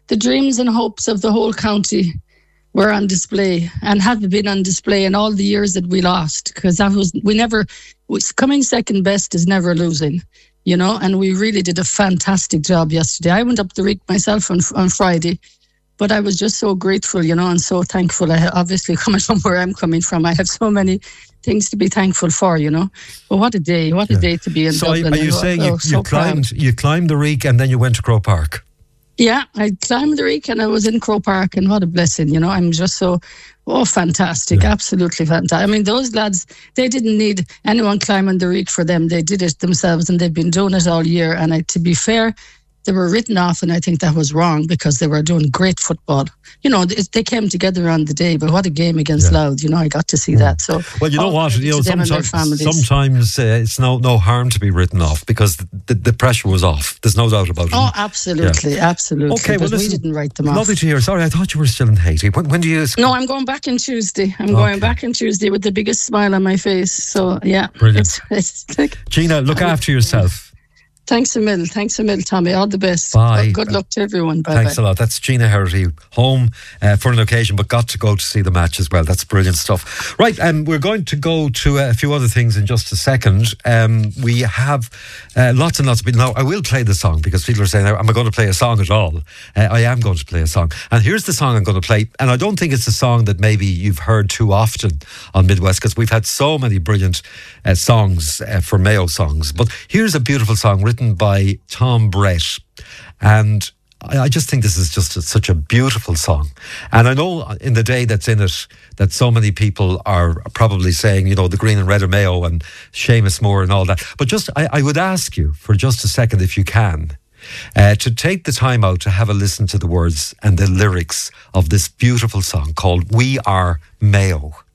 the dreams and hopes of the whole county were on display and have been on display in all the years that we lost, because coming second best is never losing, and we really did a fantastic job yesterday. I went up the Reek myself on Friday, but I was just so grateful, and so thankful. Obviously, coming from where I'm coming from, I have so many things to be thankful for, But what a day to be in Dublin. So are you saying you climbed the Reek and then you went to Croke Park? Yeah, I climbed the Reek and I was in Croke Park, and what a blessing, I'm just so, fantastic, absolutely fantastic. I mean, those lads, they didn't need anyone climbing the Reek for them. They did it themselves, and they've been doing it all year. And to be fair, they were written off, and I think that was wrong, because they were doing great football. They came together on the day, but what a game against Louth. I got to see that. So, well, you know what? Sometimes it's no harm to be written off, because the pressure was off. There's no doubt about it. Oh, absolutely, absolutely. Okay, well, listen, we didn't write them off. Lovely to hear. Sorry, I thought you were still in Haiti. When do you? No, I'm going back on Tuesday. Going back on Tuesday with the biggest smile on my face. So, yeah. Brilliant. It's like, Gina, look after yourself. Thanks a mil, Tommy. All the best. Bye. Good luck to everyone. Bye. Thanks a lot. That's Gina Herity, home for an occasion, but got to go to see the match as well. That's brilliant stuff. Right, we're going to go to a few other things in just a second. We have lots and lots of people. Now, I will play the song, because people are saying, am I going to play a song at all? I am going to play a song. And here's the song I'm going to play. And I don't think it's a song that maybe you've heard too often on Midwest, because we've had so many brilliant songs for Mayo songs. But here's a beautiful song written by Tom Brett, and I just think this is just such a beautiful song. And I know in the day that's in it that so many people are probably saying, the green and red of Mayo and Seamus Moore and all that, but just I would ask you for just a second, if you can, to take the time out to have a listen to the words and the lyrics of this beautiful song called We Are Mayo.